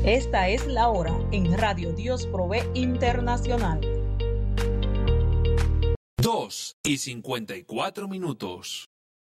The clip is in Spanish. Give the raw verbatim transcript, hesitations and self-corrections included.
Esta es la hora en Radio Dios Provee Internacional. Dos y cincuenta y cuatro minutos.